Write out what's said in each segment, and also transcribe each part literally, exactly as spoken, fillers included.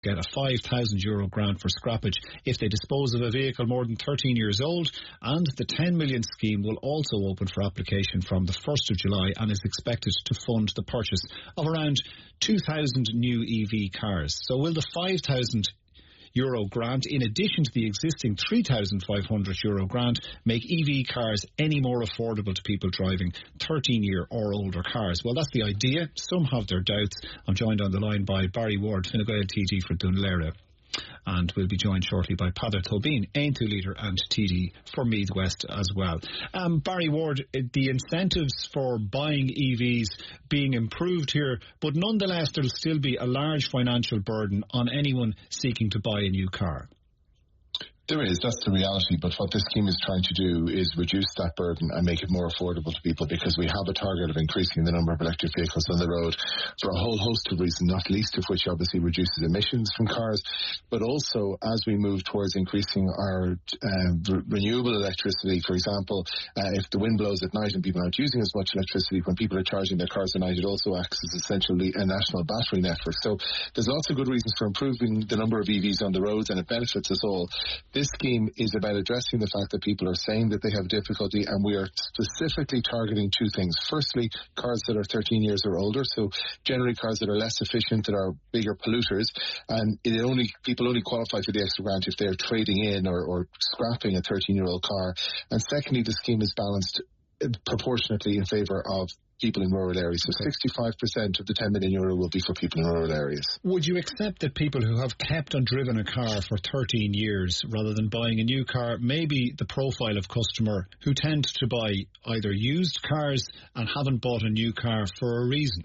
get a five thousand euro grant for scrappage if they dispose of a vehicle more than thirteen years old, and the ten million scheme will also open for application from the first of July and is expected to fund the purchase of around two thousand new E V cars. So will the five thousand euro grant, in addition to the existing three thousand five hundred euro grant, make E V cars any more affordable to people driving thirteen year or older cars? Well, that's the idea. Some have their doubts. I'm joined on the line by Barry Ward, Fine Gael T D for Dún Laoghaire. And we'll be joined shortly by Peadar Tóibín, Aontú leader and T D for Meath West as well. Um, Barry Ward, the incentives for buying E Vs being improved here, but nonetheless there will still be a large financial burden on anyone seeking to buy a new car. There is, that's the reality, but what this scheme is trying to do is reduce that burden and make it more affordable to people, because we have a target of increasing the number of electric vehicles on the road for a whole host of reasons, not least of which obviously reduces emissions from cars, but also as we move towards increasing our uh, re- renewable electricity. For example, uh, if the wind blows at night and people aren't using as much electricity, when people are charging their cars at night, it also acts as essentially a national battery network. So there's lots of good reasons for improving the number of E Vs on the roads, and it benefits us all. This scheme is about addressing the fact that people are saying that they have difficulty, and we are specifically targeting two things. Firstly, cars that are thirteen years or older, so generally cars that are less efficient, that are bigger polluters, and it only people only qualify for the extra grant if they're trading in or, or scrapping a thirteen-year-old car. And secondly, the scheme is balanced proportionately in favour of people in rural areas. So okay. sixty-five percent of the ten million euro will be for people in rural areas. Would you accept that people who have kept and driven a car for thirteen years rather than buying a new car may be the profile of customer who tend to buy either used cars and haven't bought a new car for a reason?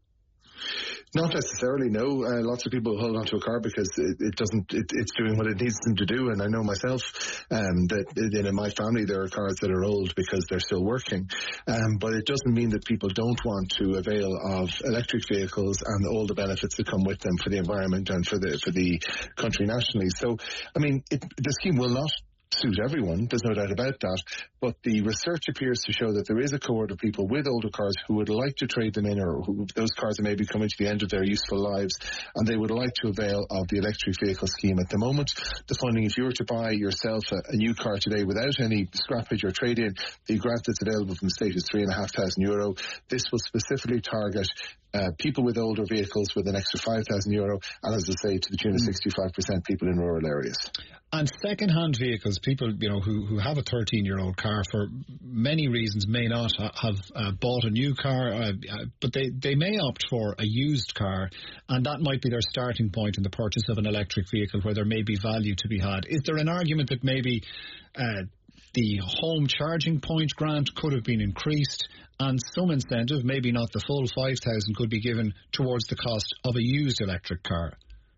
Not necessarily, no. Uh, lots of people hold on to a car because it, it doesn't, it, it's doing what it needs them to do. And I know myself um, that in my family there are cars that are old because they're still working. Um, but it doesn't mean that people don't want to avail of electric vehicles and all the benefits that come with them for the environment and for the for the country nationally. So, I mean, it, the scheme will not suit everyone, there's no doubt about that, but the research appears to show that there is a cohort of people with older cars who would like to trade them in, or who, those cars are maybe coming to the end of their useful lives, and they would like to avail of the electric vehicle scheme. At the moment, the funding, if you were to buy yourself a, a new car today without any scrappage or trade-in, the grant that's available from the state is three and a half thousand euro. This will specifically target Uh, people with older vehicles with an extra five thousand euro, and as I say, to the tune of sixty-five percent people in rural areas. And second-hand vehicles, people you know who, who have a thirteen-year-old car for many reasons may not ha- have uh, bought a new car, uh, uh, but they, they may opt for a used car, and that might be their starting point in the purchase of an electric vehicle where there may be value to be had. Is there an argument that maybe uh, the home charging point grant could have been increased, and some incentive, maybe not the full five thousand, could be given towards the cost of a used electric car?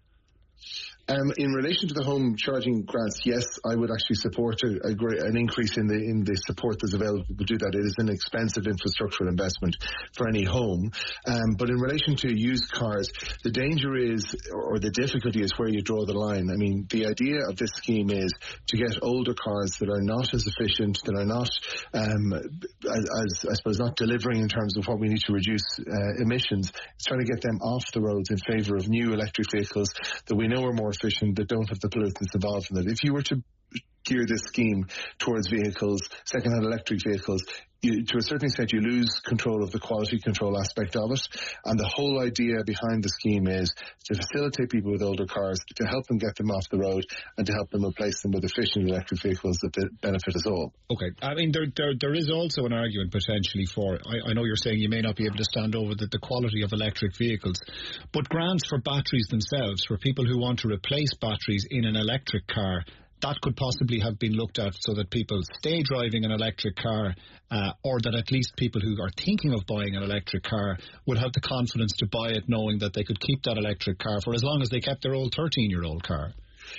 Um, in relation to the home charging grants, yes, I would actually support a, a great, an increase in the in the support that's available to do that. It is an expensive infrastructural investment for any home. Um, but in relation to used cars, the danger is, or the difficulty is where you draw the line. I mean, the idea of this scheme is to get older cars that are not as efficient, that are not, um, as, I suppose, not delivering in terms of what we need to reduce uh, emissions. It's trying to get them off the roads in favour of new electric vehicles that we know are more efficient, that don't have the pollutants involved in it. If you were to gear this scheme towards vehicles, second-hand electric vehicles, you, to a certain extent you lose control of the quality control aspect of it. And the whole idea behind the scheme is to facilitate people with older cars, to help them get them off the road, and to help them replace them with efficient electric vehicles that benefit us all. Okay. I mean, there there, there is also an argument potentially for, I, I know you're saying you may not be able to stand over the, the quality of electric vehicles, but grants for batteries themselves, for people who want to replace batteries in an electric car, that could possibly have been looked at so that people stay driving an electric car, uh, or that at least people who are thinking of buying an electric car would have the confidence to buy it knowing that they could keep that electric car for as long as they kept their old thirteen-year-old car.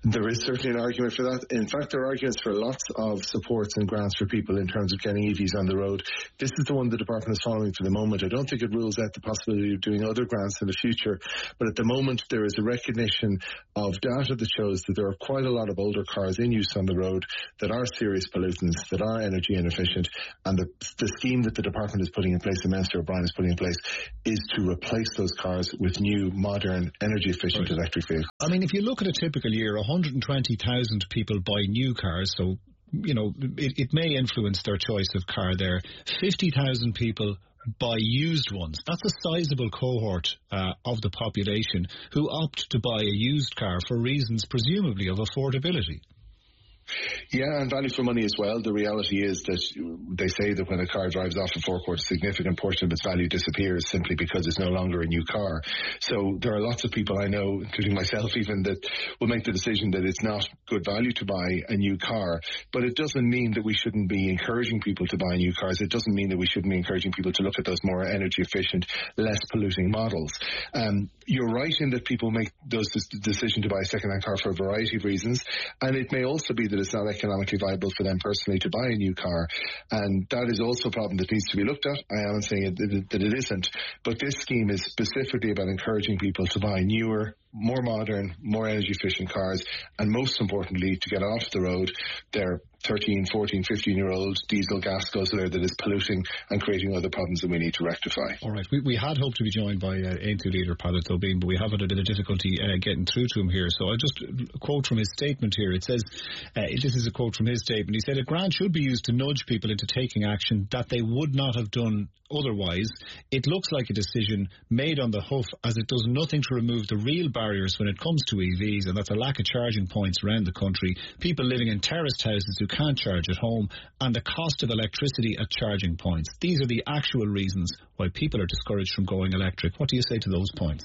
There is certainly an argument for that. In fact, there are arguments for lots of supports and grants for people in terms of getting E Vs on the road. This is the one the department is following for the moment. I don't think it rules out the possibility of doing other grants in the future, but at the moment there is a recognition of data that shows that there are quite a lot of older cars in use on the road that are serious pollutants, that are energy inefficient, and the, the scheme that the department is putting in place, the Minister O'Brien is putting in place, is to replace those cars with new, modern, energy efficient right. electric vehicles. I mean, if you look at a typical year, one hundred twenty thousand people buy new cars, so, you know, it, it may influence their choice of car there. fifty thousand people buy used ones. That's a sizable cohort uh, of the population who opt to buy a used car for reasons presumably of affordability. Yeah, and value for money as well. The reality is that they say that when a car drives off a forecourt, a significant portion of its value disappears simply because it's no longer a new car. So there are lots of people I know, including myself even, that will make the decision that it's not good value to buy a new car. But it doesn't mean that we shouldn't be encouraging people to buy new cars. It doesn't mean that we shouldn't be encouraging people to look at those more energy efficient, less polluting models. Um, you're right in that people make those decisions to buy a second-hand car for a variety of reasons. And it may also be that it's not economically viable for them personally to buy a new car, and that is also a problem that needs to be looked at. I am saying it, it, that it isn't, but this scheme is specifically about encouraging people to buy newer, more modern, more energy efficient cars, and most importantly to get off the road their thirteen, fourteen, fifteen year old diesel gas guzzler that is polluting and creating other problems that we need to rectify. All right, we, we had hoped to be joined by uh, A N C leader Patrick Tobin, but we have had a bit of difficulty uh, getting through to him here, so I'll just quote from his statement here. It says, uh, this is a quote from his statement, he said, "A grant should be used to nudge people into taking action that they would not have done otherwise. It looks like a decision made on the hoof, as it does nothing to remove the real barriers when it comes to E Vs, and that's a lack of charging points around the country, people living in terraced houses who can't charge at home, and the cost of electricity at charging points. These are the actual reasons why people are discouraged from going electric." What do you say to those points?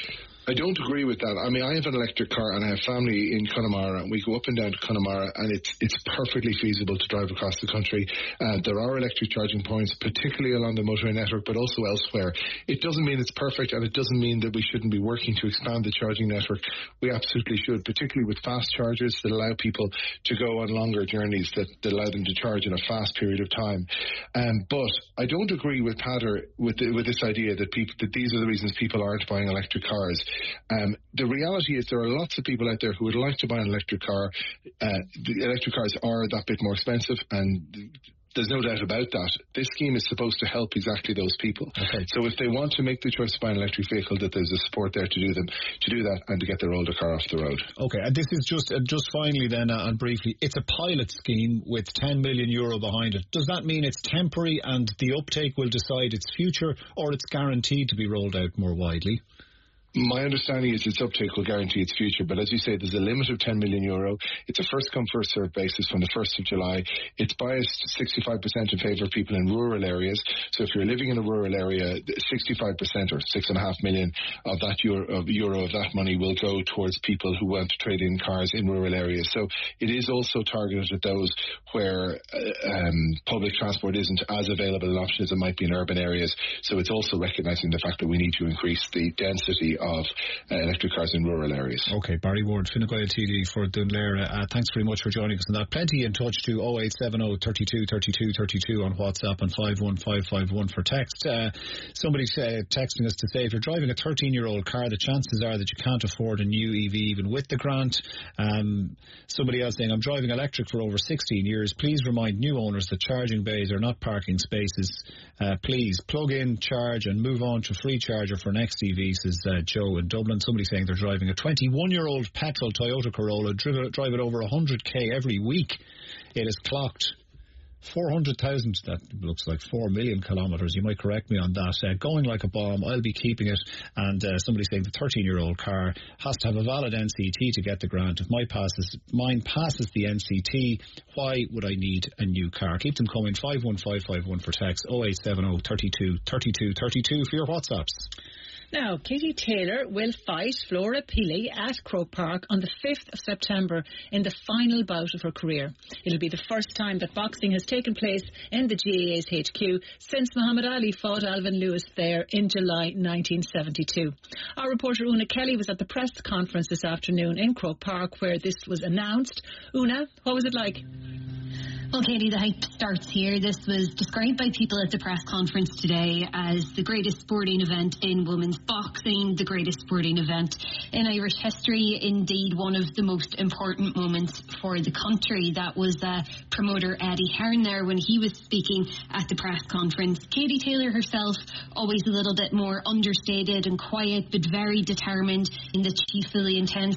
I don't agree with that. I mean, I have an electric car and I have family in Connemara, and we go up and down to Connemara, and it's it's perfectly feasible to drive across the country. Uh, there are electric charging points, particularly along the motorway network, but also elsewhere. It doesn't mean it's perfect, and it doesn't mean that we shouldn't be working to expand the charging network. We absolutely should, particularly with fast chargers that allow people to go on longer journeys, that, that allow them to charge in a fast period of time. Um, but I don't agree with Pader with the, with this idea that people that these are the reasons people aren't buying electric cars. Um, the reality is there are lots of people out there who would like to buy an electric car. Uh, the electric cars are that bit more expensive, and there's no doubt about that. This scheme is supposed to help exactly those people. Okay. So if they want to make the choice to buy an electric vehicle, that there's a support there to do them to do that and to get their older car off the road. Okay, and this is just uh, just finally then, uh, and briefly, it's a pilot scheme with ten million euro behind it. Does that mean it's temporary and the uptake will decide its future, or it's guaranteed to be rolled out more widely? My understanding is its uptake will guarantee its future, but as you say, there's a limit of ten million euro. It's a first come, first served basis from the first of July. It's biased sixty-five percent in favour of people in rural areas. So if you're living in a rural area, sixty-five percent or six and a half million of that euro of, euro of that money will go towards people who want to trade in cars in rural areas. So it is also targeted at those where uh, um, public transport isn't as available an option as it might be in urban areas. So it's also recognising the fact that we need to increase the density of uh, electric cars in rural areas. Okay, Barry Ward, Fine Gael T D for Dunleer. Uh, thanks very much for joining us on that. Plenty in touch to oh eight seven oh, thirty-two, thirty-two, thirty-two on WhatsApp and five one five five one for text. Uh, somebody uh, texting us to say, if you're driving a thirteen-year-old car, the chances are that you can't afford a new E V even with the grant. Um, somebody else saying, I'm driving electric for over sixteen years. Please remind new owners that charging bays are not parking spaces. Uh, please plug in, charge and move on to free charger for next E V, says uh, Joe in Dublin. Somebody saying they're driving a twenty-one-year-old petrol Toyota Corolla, drive, drive it over one hundred k every week. It is clocked four hundred thousand, that looks like four million kilometres, you might correct me on that, uh, going like a bomb. I'll be keeping it. And uh, somebody saying the thirteen-year-old car has to have a valid N C T to get the grant. If my passes, mine passes the N C T, why would I need a new car? Keep them coming. five one five five one for text, oh eight seven oh, thirty-two, thirty-two, thirty-two for your WhatsApps. Now, Katie Taylor will fight Flora Pili at Croke Park on the fifth of September in the final bout of her career. It'll be the first time that boxing has taken place in the G A A's H Q since Muhammad Ali fought Alvin Lewis there in July nineteen seventy-two. Our reporter Una Kelly was at the press conference this afternoon in Croke Park where this was announced. Una, what was it like? Well, Katie, the hype starts here. This was described by people at the press conference today as the greatest sporting event in women's boxing, the greatest sporting event in Irish history, indeed one of the most important moments for the country. That was uh, promoter Eddie Hearn there when he was speaking at the press conference. Katie Taylor herself, always a little bit more understated and quiet, but very determined in that she fully intends